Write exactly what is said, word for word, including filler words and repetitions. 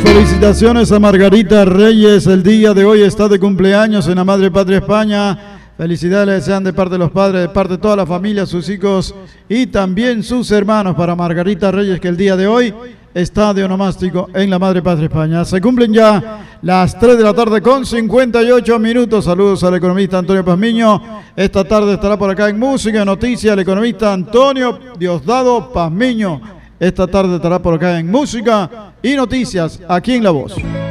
Felicitaciones a Margarita Reyes, el día de hoy está de cumpleaños en la Madre Patria España. Felicidades le desean de parte de los padres, de parte de toda la familia, sus hijos y también sus hermanos para Margarita Reyes, que el día de hoy está de onomástico en la Madre Patria España. Se cumplen ya las tres de la tarde con cincuenta y ocho minutos. Saludos al economista Antonio Pazmiño. Esta tarde estará por acá en Música y Noticias el economista Antonio Diosdado Pazmiño. Esta tarde estará por acá en Música y Noticias, aquí en La Voz.